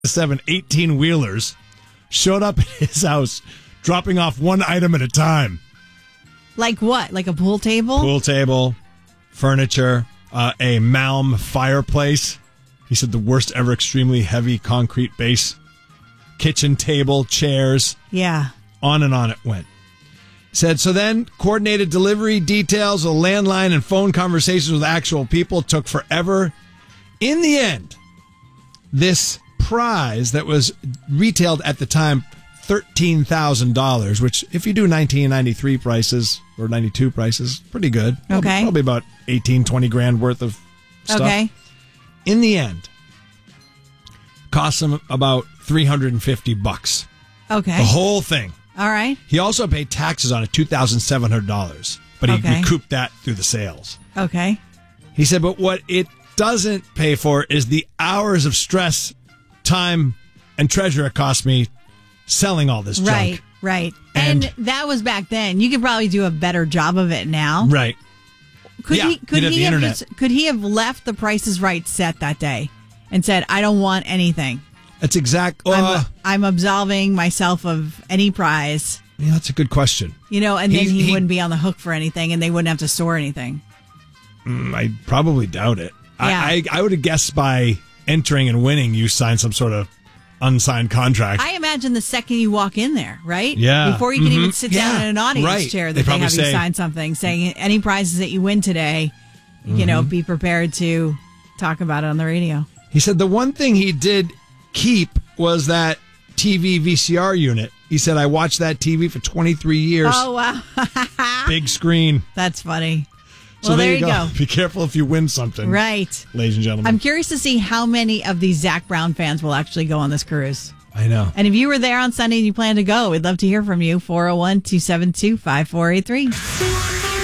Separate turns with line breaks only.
7 18-wheelers showed up at his house, dropping off one item at a time.
Like what? Like a pool table?
Pool table, furniture, a Malm fireplace. He said the worst ever extremely heavy concrete base. Kitchen table, chairs.
Yeah.
On and on it went. Said, so then coordinated delivery details, a landline and phone conversations with actual people took forever. In the end, this prize that was retailed at the time $13,000, which if you do 1993 prices or 92 prices, pretty good.
Okay.
Probably about 18, 20 grand worth of stuff.
Okay.
In the end, cost him about $350.
Okay.
The whole thing.
All right.
He also paid taxes on it, $2,700, but he recouped that through the sales.
Okay.
He said, but what it doesn't pay for is the hours of stress, time, and treasure it cost me selling all this junk.
Right. And that was back then. You could probably do a better job of it now.
Right.
Could
internet.
Could he have left the Price is Right set that day and said, I don't want anything?
That's exact.
I'm absolving myself of any prize.
Yeah, that's a good question.
And then he wouldn't be on the hook for anything, and they wouldn't have to store anything.
I probably doubt it.
Yeah.
I would have guessed by entering and winning, you signed some sort of unsigned contract.
I imagine the second you walk in there, right?
Yeah.
Before you can even sit down in an audience chair, that they have you sign something saying any prizes that you win today, be prepared to talk about it on the radio.
He said the one thing he did keep was that TV VCR unit. He said, I watched that TV for 23 years.
Oh, wow.
Big screen.
That's funny.
So there you go. Be careful if you win something.
Right.
Ladies and gentlemen.
I'm curious to see how many of these Zac Brown fans will actually go on this cruise.
I know.
And if you were there on Sunday and you plan to go, we'd love to hear from you. 401-272-5483.